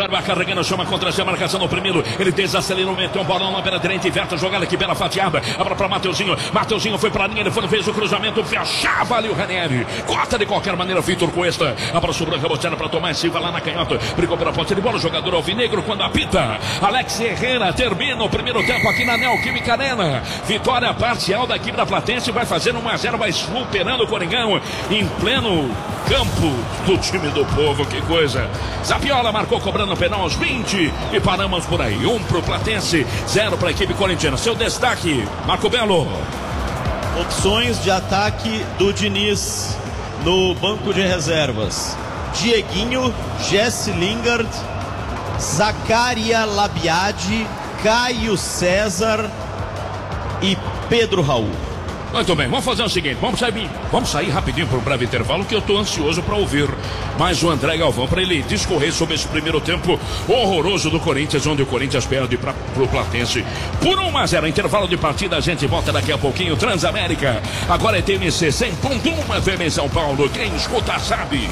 contrário, vai carregando, chama contra a marcação no primeiro. Ele desacelerou, meteu um bolão na pela direita, inverte a jogada aqui pela fatiada. Abra para Mateuzinho. Mateuzinho foi para a linha, ele foi, fez o cruzamento, fechava ali o Ranieri. Corta de qualquer maneira, Vitor Cuesta. Abraço branca, boteira para Tomás Silva lá na canhota. Brigou pela ponta de bola, o jogador alvinegro quando apita. Alex Herrera termina o primeiro tempo aqui na Neoquímica Arena. Vitória parcial da equipe da Platense, vai fazer 1-0, vai superando o Coringão em pleno campo do time do povo, que coisa. Zapiola marcou cobrando o penal aos 20 e paramos por aí. 1 pro Platense, 0 para a equipe corintiana. Seu destaque, Marco Belo. Opções de ataque do Diniz no banco de reservas: Dieguinho, Jesse Lingard, Zacaria Labiade, Caio César e Pedro Raul. Muito bem, vamos fazer o seguinte, vamos sair rapidinho para um breve intervalo, que eu estou ansioso para ouvir mais o André Galvão, para ele discorrer sobre esse primeiro tempo horroroso do Corinthians, onde o Corinthians perde para o Platense por 1-0. Intervalo de partida, a gente volta daqui a pouquinho. Transamérica, agora é TMC 100.1 FM em São Paulo, quem escuta sabe.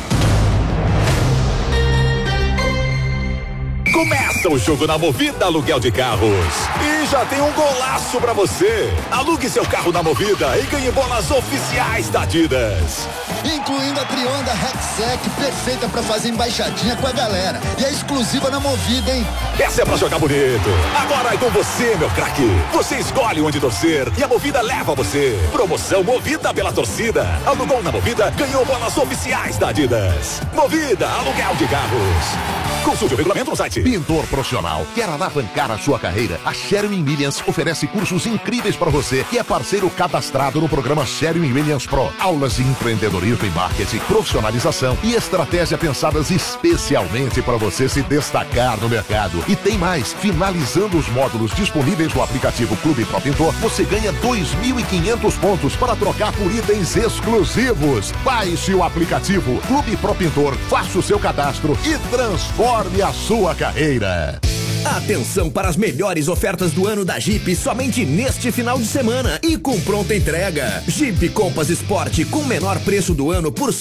Começa o jogo na Movida Aluguel de Carros. E já tem um golaço pra você. Alugue seu carro na Movida e ganhe bolas oficiais da Adidas. Incluindo a Trionda Rexec, perfeita pra fazer embaixadinha com a galera. E é exclusiva na Movida, hein? Essa é pra jogar bonito. Agora é com você, meu craque. Você escolhe onde torcer e a Movida leva você. Promoção Movida pela torcida. Alugou na Movida, ganhou bolas oficiais da Adidas. Movida Aluguel de Carros. Consulte o regulamento no site. Pintor profissional, quer alavancar a sua carreira? A Sherwin Williams oferece cursos incríveis para você que é parceiro cadastrado no programa Sherwin Williams Pro. Aulas de empreendedorismo e marketing, profissionalização e estratégia pensadas especialmente para você se destacar no mercado. E tem mais, finalizando os módulos disponíveis no aplicativo Clube Pro Pintor, você ganha 2.500 pontos para trocar por itens exclusivos. Baixe o aplicativo Clube Pro Pintor, faça o seu cadastro e transforme a sua carreira. Atenção para as melhores ofertas do ano da Jeep somente neste final de semana e com pronta entrega. Jeep Compass Sport com menor preço do ano por R$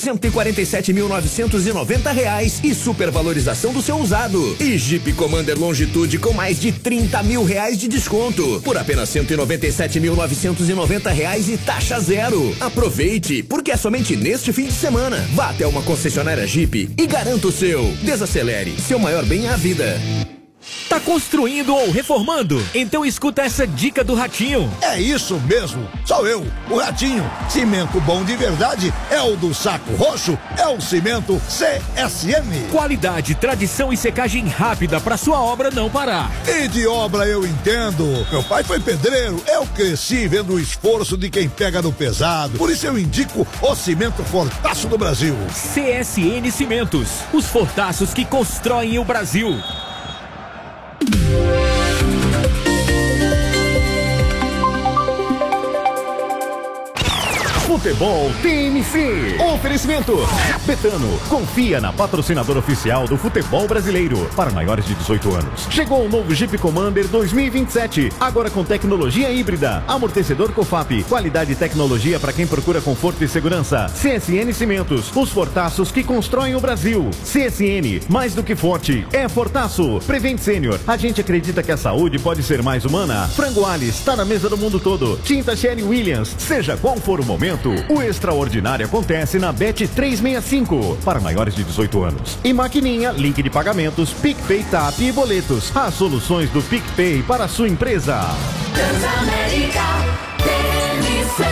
147.990 e supervalorização do seu usado. E Jeep Commander Longitude com mais de R$ 30 mil de desconto por apenas R$ 197.990 e taxa zero. Aproveite, porque é somente neste fim de semana. Vá até uma concessionária Jeep e garanta o seu. Desacelere, seu maior bem é a vida. Tá construindo ou reformando? Então escuta essa dica do Ratinho. É isso mesmo, sou eu, o Ratinho. Cimento bom de verdade é o do Saco Roxo, é o cimento CSN. Qualidade, tradição e secagem rápida pra sua obra não parar. E de obra eu entendo. Meu pai foi pedreiro, eu cresci vendo o esforço de quem pega no pesado. Por isso eu indico o cimento Fortaço do Brasil. CSN Cimentos, os fortaços que constroem o Brasil. Futebol TMC. Oferecimento Betano. Confia na patrocinadora oficial do futebol brasileiro. Para maiores de 18 anos. Chegou o novo Jeep Commander 2027. Agora com tecnologia híbrida. Amortecedor COFAP. Qualidade e tecnologia para quem procura conforto e segurança. CSN Cimentos. Os fortaços que constroem o Brasil. CSN. Mais do que forte. É fortaço. Prevent Senior. A gente acredita que a saúde pode ser mais humana. Frango Alice. Está na mesa do mundo todo. Tinta Sherwin Williams. Seja qual for o momento, o extraordinário acontece na Bet 365 para maiores de 18 anos. E maquininha, link de pagamentos, PicPay, TAP e boletos. As soluções do PicPay para a sua empresa. Transamérica, TMC.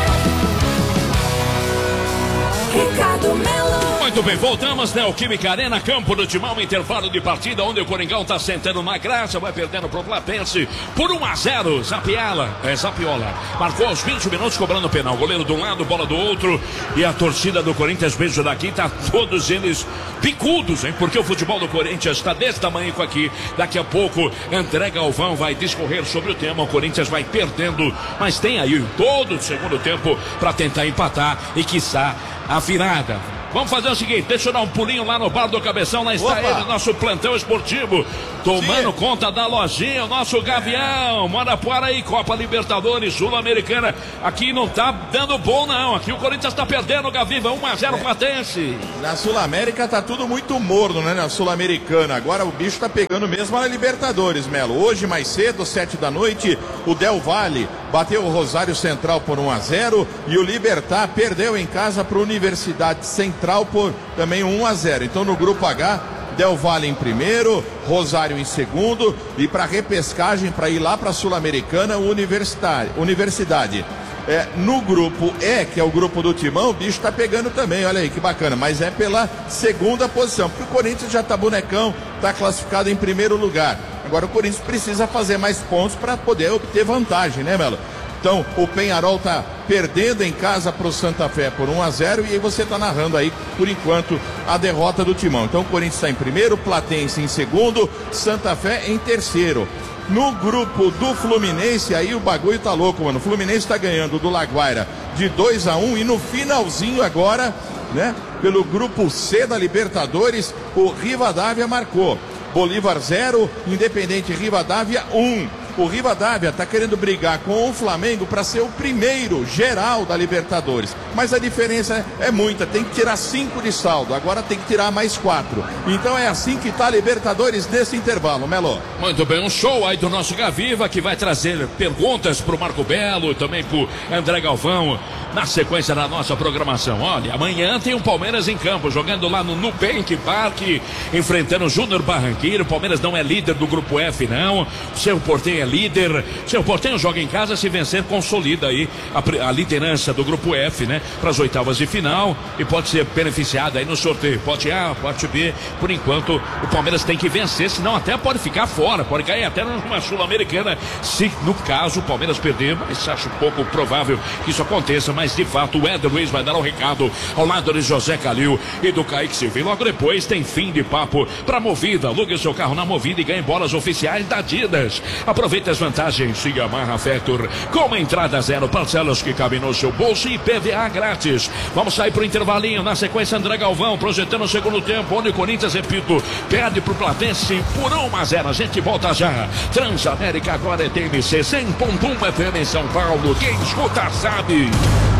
Ricardo Melo. Muito bem, voltamos, Neoquímica Arena, campo do Timão, intervalo de partida, onde o Coringão está sentando na graça, vai perdendo pro Platense por 1-0. Zapiola marcou aos 20 minutos, cobrando penal. Goleiro de um lado, bola do outro, e a torcida do Corinthians, beijo daqui, tá todos eles picudos, hein? Porque o futebol do Corinthians está desse tamanho aqui. Daqui a pouco, André Galvão vai discorrer sobre o tema. O Corinthians vai perdendo, mas tem aí todo o segundo tempo para tentar empatar e quiçá a virada. Vamos fazer o seguinte, deixa eu dar um pulinho lá no bar do Cabeção, lá está ele, nosso plantão esportivo, tomando conta da lojinha, o nosso Gavião, Marapuara aí, Copa Libertadores, Sul-Americana, aqui não tá dando bom não, aqui o Corinthians tá perdendo, Gaviva, 1-0 Platense. Na Sul-América tá tudo muito morno, né, na Sul-Americana, agora o bicho tá pegando mesmo na Libertadores, Melo. Hoje mais cedo, 7 da noite, o Del Valle bateu o Rosário Central por 1-0 e o Libertad perdeu em casa para a Universidade Central por também 1-0. Então no grupo H, Del Valle em primeiro, Rosário em segundo e para repescagem, para ir lá para a Sul-Americana, Universidade. No grupo E, que é o grupo do Timão, o bicho tá pegando também, olha aí que bacana, mas é pela segunda posição, porque o Corinthians já tá bonecão, tá classificado em primeiro lugar. Agora o Corinthians precisa fazer mais pontos para poder obter vantagem, né, Melo? Então o Peñarol tá perdendo em casa pro Santa Fé por 1-0 e aí você tá narrando aí, por enquanto, a derrota do Timão. Então o Corinthians está em primeiro, Platense em segundo, Santa Fé em terceiro. No grupo do Fluminense, aí o bagulho tá louco, mano. O Fluminense tá ganhando do Laguaira de 2-1 e no finalzinho agora, né, pelo grupo C da Libertadores, o Rivadavia marcou. Bolívar 0, Independente Rivadavia 1. O Rivadavia está querendo brigar com o Flamengo para ser o primeiro geral da Libertadores. Mas a diferença é muita, tem que tirar 5 de saldo, agora tem que tirar mais 4. Então é assim que está a Libertadores nesse intervalo, Melo. Muito bem, um show aí do nosso Gaviva que vai trazer perguntas pro Marco Belo, também pro André Galvão, na sequência da nossa programação. Olha, amanhã tem o Palmeiras em campo, jogando lá no Nubank Park, enfrentando o Júnior Barranqueiro. O Palmeiras não é líder do grupo F, não. O Cerro Porteño é líder. O Cerro Porteño joga em casa, se vencer, consolida aí a liderança do grupo F, né? Para as oitavas de final e pode ser beneficiado aí no sorteio. Pote A, pote B. Por enquanto, o Palmeiras tem que vencer, senão até pode ficar fora, pode cair até numa Sul-Americana, se no caso o Palmeiras perder, mas acho pouco provável que isso aconteça. Mas de fato o Éder Luiz vai dar o recado ao lado de José Calil e do Kaique Silva. E logo depois tem fim de papo para Movida. Alugue o seu carro na Movida e ganhe bolas oficiais da Adidas. Aproveite as vantagens e Yamaha Factor com uma entrada zero, parcelas que cabem no seu bolso e PVA grátis. Vamos sair pro intervalinho. Na sequência, André Galvão projetando o segundo tempo, onde o Corinthians, repito, perde pro Platense por 1-0. A gente volta já. Transamérica agora é TMC 100.1 FM em São Paulo. Quem escuta sabe.